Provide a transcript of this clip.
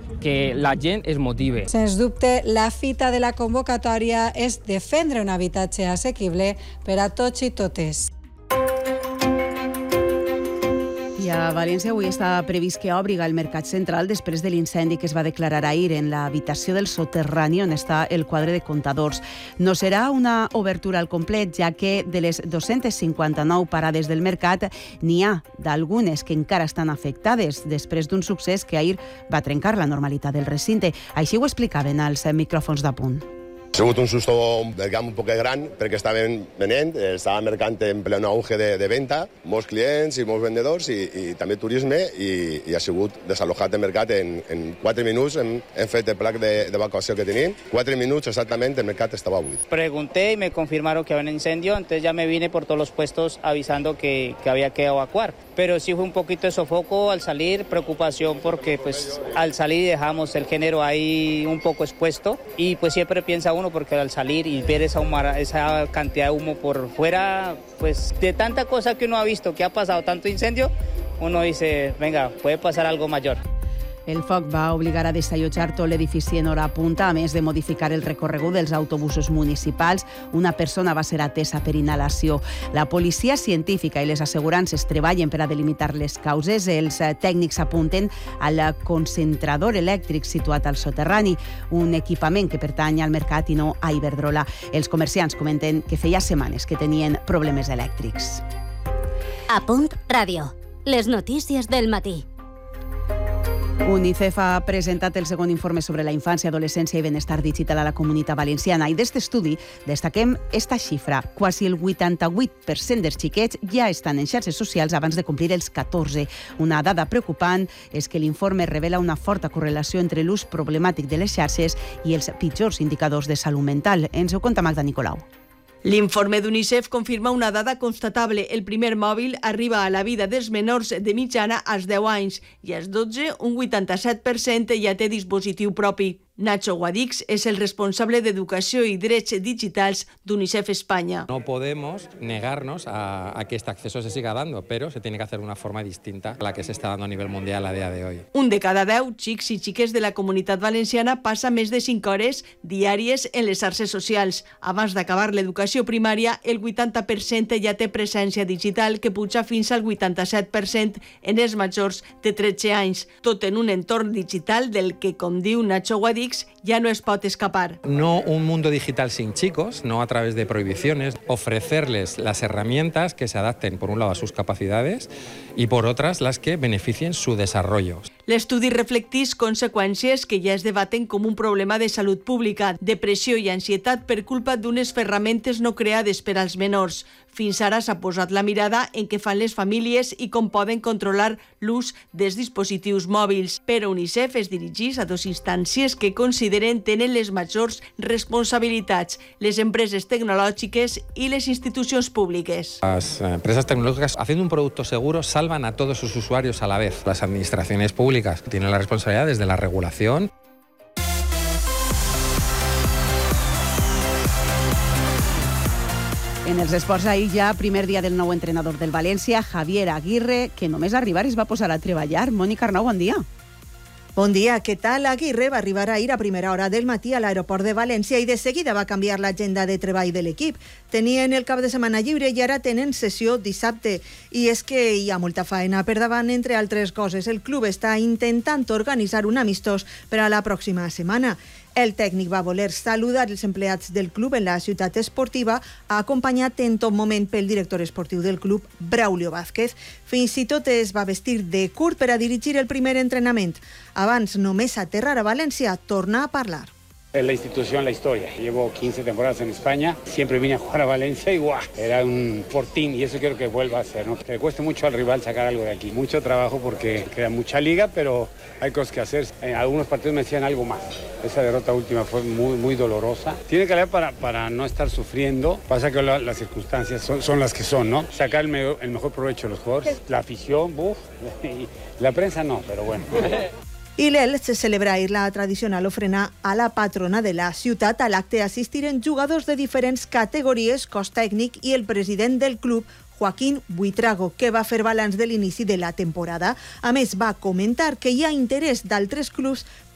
que la gent es motive. Sens dubte, la fita de la convocatòria és defendre un habitatge assequible per a tots i totes. I a València avui està previst que obri el Mercat Central després de l'incendi que es va declarar ahir en l'habitació del soterrani on està el quadre de comptadors. No serà una obertura al complet, ja que de les 259 parades del mercat n'hi ha d'algunes que encara estan afectades després d'un succés que ahir va trencar la normalitat del recinte. Així ho explicaven als micròfons d'Apunt. Ha sigut un susto un poc gran perquè estàvem venent, estàvem mercant en ple auge de venda, molts clients i molts vendedors i també turisme i ha sigut desalojat el mercat en 4 minuts. Hem fet el pla d'evacuació que tenim. 4 minuts exactament el mercat estava buit. Pregunté y me confirmaron que había un incendio, entonces ya me vine por todos los puestos avisando que había que evacuar. Pero sí fue un poquito de sofoco al salir, preocupación porque pues al salir dejamos el género ahí un poco expuesto y pues siempre piensa uno porque al salir y ver esa cantidad de humo por fuera, pues de tanta cosa que uno ha visto, que ha pasado tanto incendio, uno dice, venga, puede pasar algo mayor. El foc va obligar a desallotjar tot l'edifici en hora punta, a més de modificar el recorregut dels autobusos municipals. Una persona va ser atesa per inhalació. La policia científica i les assegurances treballen per a delimitar les causes. Els tècnics apunten al concentrador elèctric situat al soterrani, un equipament que pertany al mercat i no a Iberdrola. Els comerciants comenten que feia setmanes que tenien problemes elèctrics. A Punt Ràdio. Les notícies del matí. UNICEF ha presentat el segon informe sobre la infància, adolescència i benestar digital a la Comunitat Valenciana i d'aquest estudi destaquem esta xifra. Quasi el 88% dels xiquets ja estan en xarxes socials abans de complir els 14. Una dada preocupant és que l'informe revela una forta correlació entre l'ús problemàtic de les xarxes i els pitjors indicadors de salut mental. Ens ho conta Magda Nicolau. L'informe d'UNICEF confirma una dada constatable. El primer mòbil arriba a la vida dels menors de mitjana als 10 anys i als 12 un 87% ja té dispositiu propi. Nacho Guadix es el responsable de Educación y Derechos Digitales de UNICEF España. No podemos negarnos a que este acceso se siga dando, pero se tiene que hacer de una forma distinta a la que se está dando a nivel mundial a día de hoy. Un de cada 10 xics i xiques de la Comunitat Valenciana passa més de 5 hores diàries en les xarxes socials. Abans d'acabar l'educació primària, el 80% ja té presència digital, que puja fins al 87% en els majors de 13 anys. Tot en un entorn digital del que, com diu Nacho Guadix, ya no es pot escapar. No un mundo digital sin chicos, no a través de prohibiciones, ofrecerles las herramientas que se adapten por un lado a sus capacidades y por otras las que beneficien su desarrollo. L'estudi reflecteix conseqüències que ja es debaten com un problema de salut pública, depressió i ansietat per culpa d'unes ferramentes no creades per als menors. Fins ara s'ha posat la mirada en què fan les famílies i com poden controlar l'ús dels dispositius mòbils. Però UNICEF es dirigeix a dues instàncies que consideren tenen les majors responsabilitats, les empreses tecnològiques i les institucions públiques. Las empresas tecnológicas, haciendo un producto seguro, salvan a todos sus usuarios a la vez. Las administraciones públicas tienen la responsabilidad desde la regulación. En els esports ahir ja, primer dia del nou entrenador del València, Javier Aguirre, que només arribar es va posar a treballar. Mònica Arnau, bon dia. Bon dia, què tal? Aguirre va arribar ahir a primera hora del matí a l'aeroport de València i de seguida va canviar l'agenda de treball de l'equip. Tenien el cap de setmana lliure i ara tenen sessió dissabte. I és que hi ha molta faena per davant, entre altres coses. El club està intentant organitzar un amistós per a la pròxima setmana. El tècnic va voler saludar els empleats del club en la ciutat esportiva, acompanyat en tot moment pel director esportiu del club, Braulio Vázquez. Fins i tot es va vestir de curt per a dirigir el primer entrenament. Abans només aterrar a València, torna a parlar. Es la institución, la historia. Llevo 15 temporadas en España, siempre vine a jugar a Valencia y ¡guau! Era un fortín y eso quiero que vuelva a ser, ¿no? Que le cueste mucho al rival sacar algo de aquí. Mucho trabajo porque queda mucha liga, pero hay cosas que hacer. En algunos partidos me decían algo más. Esa derrota última fue muy dolorosa. Tiene que haber para no estar sufriendo. Pasa que las circunstancias son las que son, ¿no? Sacar el mejor provecho de los jugadores. La afición, y la prensa no, pero bueno. I l'Elx se celebra ahir la tradicional ofrena a la patrona de la ciutat. A l'acte assistiren jugadors de diferents categories, cos tècnic i el president del club, Joaquín Buitrago, que va fer balanç de l'inici de la temporada. A més, va comentar que hi ha interès d'altres clubs